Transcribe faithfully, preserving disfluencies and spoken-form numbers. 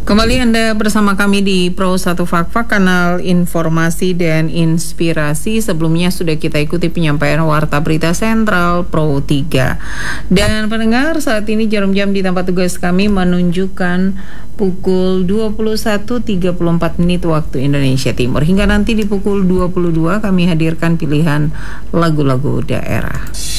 Kembali Anda bersama kami di Pro satu Fakfak, kanal informasi dan inspirasi. Sebelumnya sudah kita ikuti penyampaian Warta Berita Sentral Pro tiga. Dan pendengar, saat ini jarum jam di tempat tugas kami menunjukkan pukul dua puluh satu tiga puluh empat menit waktu Indonesia Timur. Hingga nanti di pukul dua puluh dua kami hadirkan pilihan lagu-lagu daerah.